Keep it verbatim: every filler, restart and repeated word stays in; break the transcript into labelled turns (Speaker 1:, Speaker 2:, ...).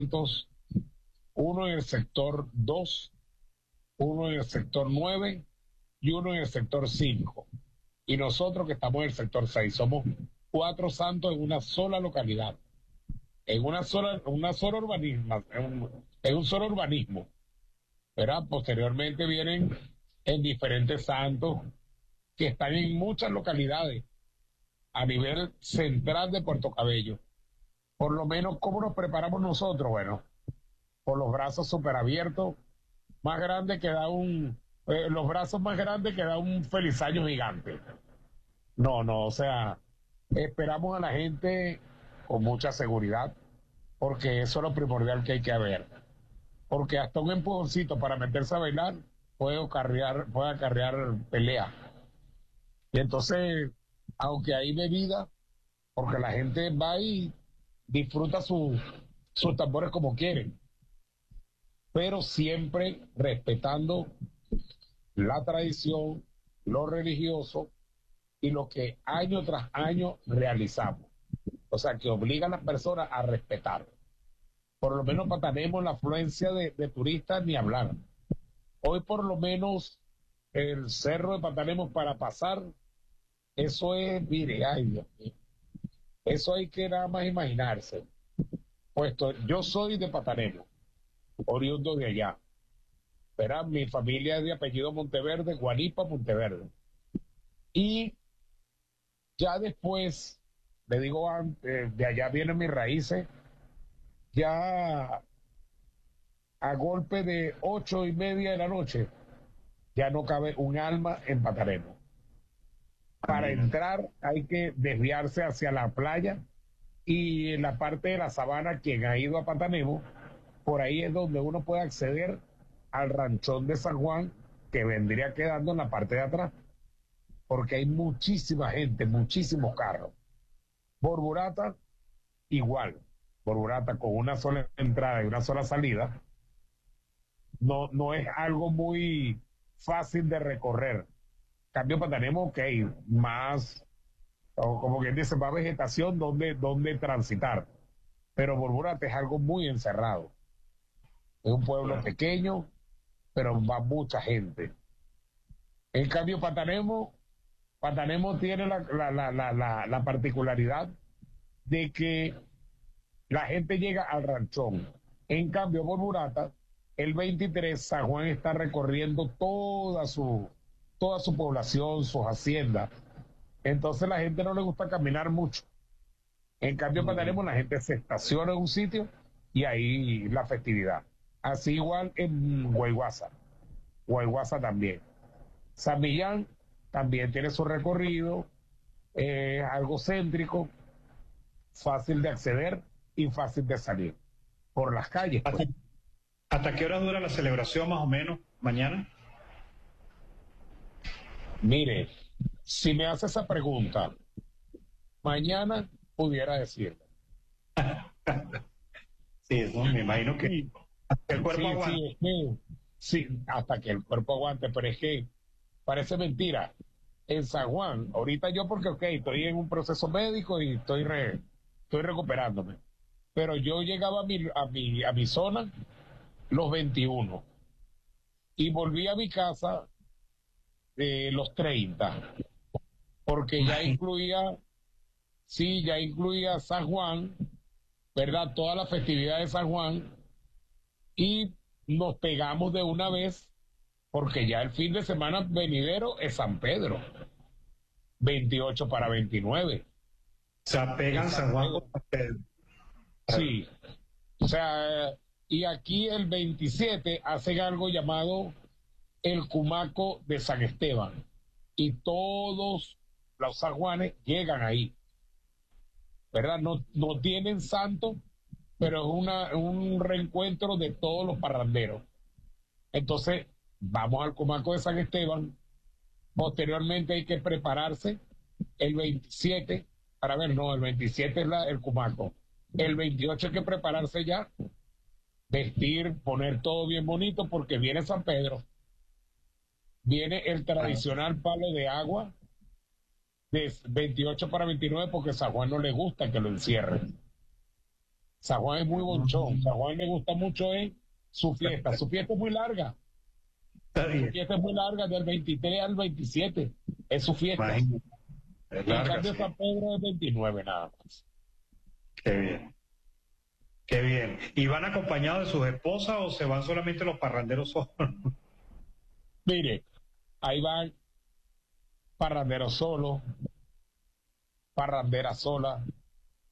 Speaker 1: santos, uno en el sector dos, uno en el sector nueve y uno en el sector cinco. Y nosotros que estamos en el sector seis, somos cuatro santos en una sola localidad, en una sola, una sola urbanismo, en un, en un solo urbanismo. ¿Verdad? Posteriormente vienen en diferentes santos que están en muchas localidades a nivel central de Puerto Cabello. Por lo menos, ¿cómo nos preparamos nosotros? Bueno, por los brazos súper abiertos, más grande que da un, eh, los brazos más grandes que da un feliz año gigante. No, no, o sea, esperamos a la gente con mucha seguridad, porque eso es lo primordial que hay que ver. Porque hasta un empujoncito para meterse a bailar puede acarrear, puede acarrear pelea. Y entonces, aunque hay bebida, porque la gente va y disfruta su, sus tambores como quieren, pero siempre respetando la tradición, lo religioso y lo que año tras año realizamos. O sea, que obliga a las personas a respetar. Por lo menos tenemos la afluencia de, de turistas ni hablar. Hoy por lo menos el cerro de Patanemos para pasar, eso es, mire, ay Dios mío, eso hay que nada más imaginarse. Puesto, yo soy de Patanemos, oriundo de allá. Verá, mi familia es de apellido Monteverde, Guanipa, Monteverde. Y ya después, le digo antes, de allá vienen mis raíces, ya a golpe de ocho y media de la noche, ya no cabe un alma en Patanemos. Para
Speaker 2: Imagínate.
Speaker 1: entrar hay que desviarse hacia la playa y en la parte de la sabana, quien ha ido a Patanemo, por ahí es donde uno puede acceder al ranchón de San Juan, que vendría quedando en la parte de atrás, porque hay muchísima gente, muchísimos carros. Borburata, igual. Borburata con una sola entrada y una sola salida, no, no es algo muy fácil de recorrer. Cambio Patanemo, ok, más, o como quien dice, más vegetación donde, donde transitar. Pero Borburata es algo muy encerrado. Es un pueblo
Speaker 2: Claro.
Speaker 1: pequeño, pero va mucha gente. En cambio, Patanemo, Patanemo tiene la, la, la, la, la, la particularidad de que la gente llega al ranchón. En cambio, Borburata, el veintitrés, San Juan está recorriendo toda su, toda su población, sus haciendas. Entonces la gente no le gusta caminar mucho. En cambio, Patanemo,
Speaker 2: Mm.
Speaker 1: la gente se estaciona en un sitio y ahí la festividad. Así igual en Guayguasa. Guayguasa también. San Millán también tiene su recorrido, eh, algo céntrico, fácil de acceder y fácil de salir por las calles,
Speaker 2: ¿Hasta,
Speaker 1: pues.
Speaker 2: hasta qué hora dura la celebración más o menos mañana?
Speaker 1: Mire, si me hace esa pregunta, mañana pudiera decirle.
Speaker 2: Sí, eso me imagino que
Speaker 1: Sí,
Speaker 2: el cuerpo
Speaker 1: sí,
Speaker 2: aguanta.
Speaker 1: sí, es que, sí, hasta que el cuerpo aguante, pero es que parece mentira. En San Juan, ahorita yo porque, ok, estoy en un proceso médico y estoy, re, estoy recuperándome, pero yo llegaba a mi, a mi, a mi zona los veintiuno y volví a mi casa eh, los treinta, porque ya
Speaker 2: Imagínate.
Speaker 1: incluía, sí, ya incluía San Juan, ¿verdad? Toda la festividad de San Juan y nos pegamos de una vez porque ya el fin de semana venidero es San Pedro, veintiocho para veintinueve.
Speaker 2: Se
Speaker 1: En
Speaker 2: apegan
Speaker 1: San
Speaker 2: San Juan con
Speaker 1: Pedro,
Speaker 2: San Pedro.
Speaker 1: sí. O sea, y aquí el veintisiete hacen algo llamado el Cumaco de San Esteban. Y todos los sanjuanes llegan ahí, ¿verdad? No, no tienen santo, pero es una, un reencuentro de todos los parranderos. Entonces, vamos al Cumaco de San Esteban. Posteriormente hay que prepararse el veintisiete para ver, no, el veintisiete es la, el Cumaco. El veintiocho hay que prepararse ya, vestir, poner todo bien bonito porque viene San Pedro, viene el
Speaker 2: Claro.
Speaker 1: tradicional palo de agua de veintiocho para veintinueve porque San Juan no le gusta que lo encierren. San Juan es muy bonchón. San Juan le gusta mucho es su fiesta. Su fiesta es muy larga.
Speaker 2: Está
Speaker 1: Su
Speaker 2: bien,
Speaker 1: fiesta es muy larga, del veintitrés al veintisiete. Es su fiesta.
Speaker 2: imagínate. Es
Speaker 1: Y en
Speaker 2: larga,
Speaker 1: cambio
Speaker 2: sí.
Speaker 1: San Pedro es veintinueve nada más.
Speaker 2: Qué bien, qué bien. ¿Y van acompañados de sus esposas o se van solamente los parranderos solos?
Speaker 1: Mire, ahí van parranderos solos, parranderas solas,